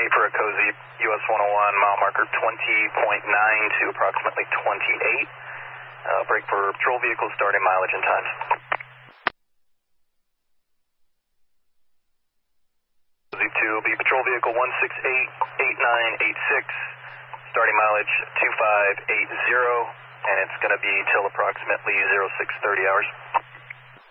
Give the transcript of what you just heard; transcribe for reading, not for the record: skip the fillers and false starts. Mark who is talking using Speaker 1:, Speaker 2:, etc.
Speaker 1: for a cozy US 101, mile marker 20.9 to approximately 28. Break for patrol vehicles, starting mileage and times. Cozy 2 will be patrol vehicle 1688986, starting mileage 2580, and it's going to be till approximately 0630 hours.